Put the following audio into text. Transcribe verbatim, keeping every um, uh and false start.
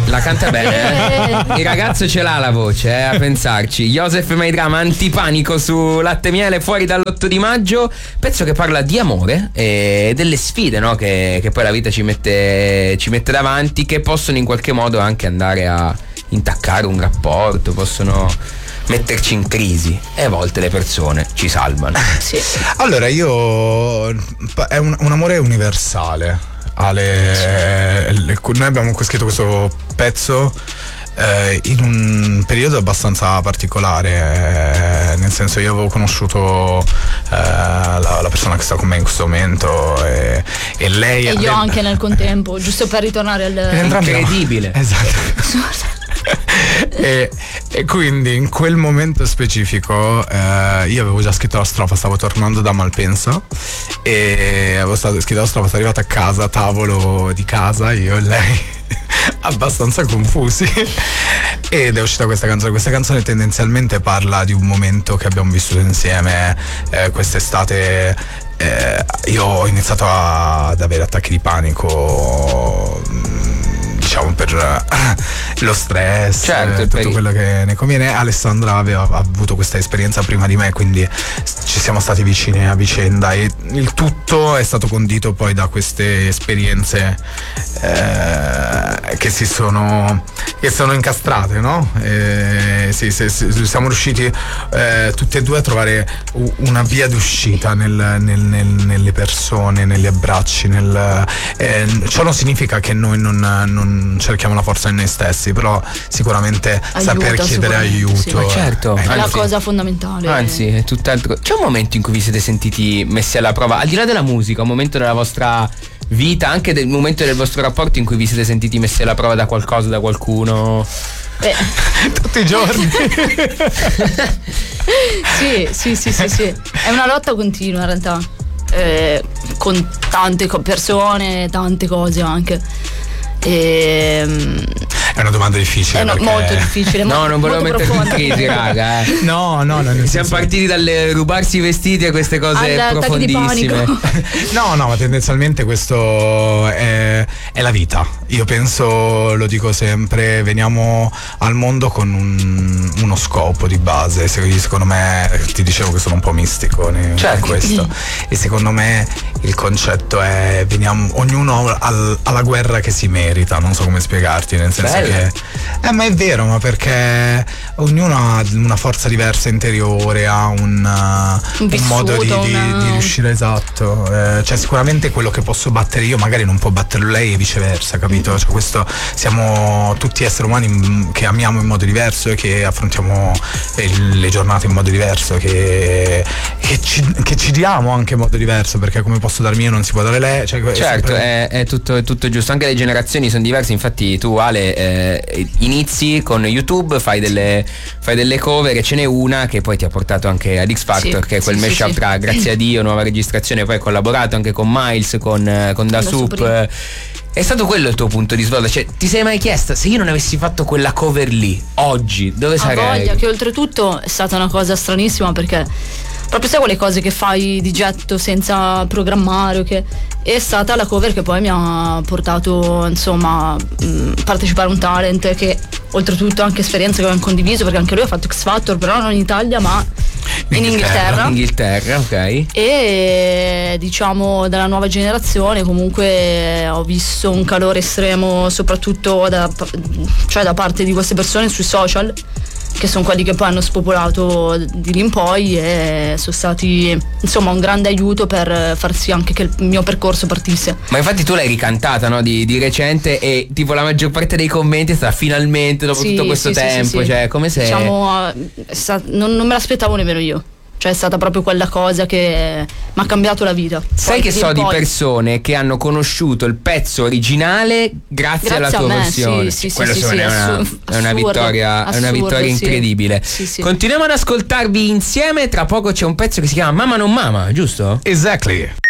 La canta bene, eh? Il ragazzo ce l'ha la voce, eh, a pensarci. Joseph Maidrama, Antipanico su Latte Miele, fuori dall'otto di maggio. Pezzo che parla di amore e delle sfide, no? Che, che poi la vita ci mette, ci mette davanti, che possono in qualche modo anche andare a intaccare un rapporto, possono metterci in crisi, e a volte le persone ci salvano. Sì. Allora, io è un, un amore universale. Ale, le, noi abbiamo scritto questo pezzo eh, in un periodo abbastanza particolare, eh, nel senso, io avevo conosciuto eh, la, la persona che sta con me in questo momento, e, e lei e io aveva... anche nel contempo, giusto per ritornare al incredibile. Esatto. e, e quindi in quel momento specifico eh, io avevo già scritto la strofa, stavo tornando da Malpensa e avevo stato, scritto la strofa, sono arrivata a casa, tavolo di casa, io e lei abbastanza confusi, ed è uscita questa canzone. Questa canzone tendenzialmente parla di un momento che abbiamo vissuto insieme eh, quest'estate. Eh, io ho iniziato a, ad avere attacchi di panico, diciamo per uh, lo stress, certo, eh, tutto per... quello che ne conviene. Alessandra aveva avuto questa esperienza prima di me, quindi ci siamo stati vicini a vicenda, e il tutto è stato condito poi da queste esperienze eh, che si sono che sono incastrate, no? E sì, sì, sì, siamo riusciti eh, tutti e due a trovare una via d'uscita nel, nel, nel, nelle persone, negli abbracci, nel, eh, ciò non significa che noi non, non cerchiamo la forza in noi stessi, però sicuramente aiuta, saper chiedere aiuto, sì. Ma certo, è è la anzi, cosa fondamentale. Anzi, è tutt'altro. C'è un momento in cui vi siete sentiti messi alla prova, al di là della musica, un momento della vostra vita, anche del momento del vostro rapporto in cui vi siete sentiti messi alla prova da qualcosa, da qualcuno? Beh. tutti i giorni. sì, sì, sì, sì, sì. È una lotta continua in realtà, eh, con tante co- persone, tante cose anche. E, è una domanda difficile, è no, perché... molto difficile. No, molto, non volevo molto mettervi in profonda. crisi, raga, eh. No, no, no, nel Siamo senso... partiti dalle rubarsi i vestiti a queste cose All'attacco di profondissime. panico. No, no, ma tendenzialmente questo è, è la vita. Io penso, lo dico sempre, veniamo al mondo con un, uno scopo di base. Secondo me, ti dicevo che sono un po' mistico in certo. questo, e secondo me il concetto è veniamo, ognuno ha, ha la guerra che si merita, non so come spiegarti, nel senso Bello. che eh, ma è vero, ma perché ognuno ha una forza diversa interiore, ha un, uh, Un un modo di, vissuto, di, una- di riuscire, esatto, eh, cioè sicuramente quello che posso battere io magari non può batterlo lei, e viceversa, capito? Cioè questo, siamo tutti esseri umani che amiamo in modo diverso e che affrontiamo eh, le giornate in modo diverso, che, che, ci, che ci diamo anche in modo diverso, perché come posso darmi io non si può dare lei, cioè, è Certo, sempre... è, è, tutto, è tutto giusto, anche le generazioni sono diverse. Infatti tu, Ale, eh, inizi con YouTube, fai delle, fai delle cover, e ce n'è una che poi ti ha portato anche ad X Factor, Sì, che è quel sì, mashup sì, sì. tra Grazie a Dio, nuova registrazione. Poi hai collaborato anche con Miles, con, eh, con Da Da Soup. Supreme. È stato quello il tuo punto di svolta? Cioè, ti sei mai chiesta, se io non avessi fatto quella cover lì, oggi, dove A sarei? voglia, che oltretutto è stata una cosa stranissima, perché proprio sai quelle cose che fai di getto senza programmare, o che è stata la cover che poi mi ha portato insomma a partecipare a un talent, che oltretutto anche esperienza che abbiamo condiviso, perché anche lui ha fatto X Factor, però non in Italia ma in Inghilterra. In Inghilterra, ok. E diciamo dalla nuova generazione comunque ho visto un calore estremo, soprattutto da, cioè da parte di queste persone sui social, che sono quelli che poi hanno spopolato di lì in poi, e sono stati insomma un grande aiuto per far sì anche che il mio percorso partisse. Ma infatti tu l'hai ricantata, no? Di, di recente, e tipo la maggior parte dei commenti è stata finalmente dopo Sì, tutto questo sì, sì, tempo, sì, sì. cioè come se... Diciamo, è sta- non, non me l'aspettavo nemmeno io. Cioè è stata proprio quella cosa che mi ha cambiato la vita. Sai Poi che di so di poi- persone che hanno conosciuto il pezzo originale grazie, Grazie alla a tua me, versione. sì, sì, Quello sì, secondo sì, me è, una, assu- è una assurdo, vittoria, è una assurdo, vittoria sì. incredibile. Sì, sì. Continuiamo ad ascoltarvi insieme. Tra poco c'è un pezzo che si chiama Mama non Mama, giusto? Exactly.